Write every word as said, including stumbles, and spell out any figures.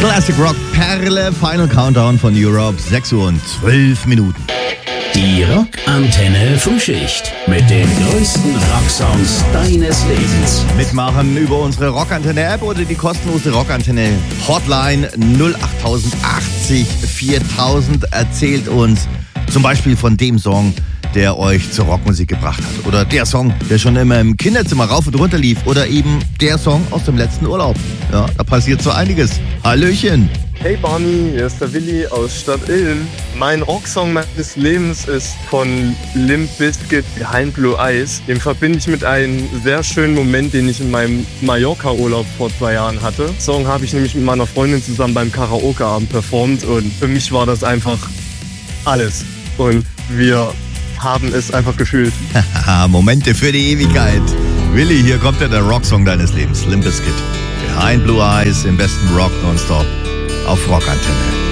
Classic Rock Perle, Final Countdown von Europe, sechs Uhr und zwölf Minuten. Die Rockantenne Frühschicht mit den größten Rocksongs deines Lebens. Mitmachen über unsere Rockantenne App oder die kostenlose Rockantenne Hotline null acht achtzig viertausend. Erzählt uns zum Beispiel von dem Song, der euch zur Rockmusik gebracht hat. Oder der Song, der schon immer im Kinderzimmer rauf und runter lief. Oder eben der Song aus dem letzten Urlaub. Ja, da passiert so einiges. Hallöchen. Hey Barney, hier ist der Willi aus Stadt Ilm. Mein Rocksong meines Lebens ist von Limp Bizkit, Behind Blue Eyes. Den verbinde ich mit einem sehr schönen Moment, den ich in meinem Mallorca-Urlaub vor zwei Jahren hatte. Den Song habe ich nämlich mit meiner Freundin zusammen beim Karaoke-Abend performt und für mich war das einfach alles. Und wir haben es einfach gefühlt. Momente für die Ewigkeit. Willi, hier kommt ja der Rocksong deines Lebens. Limp Bizkit, Behind Blue Eyes, im besten Rock nonstop auf Rockantenne.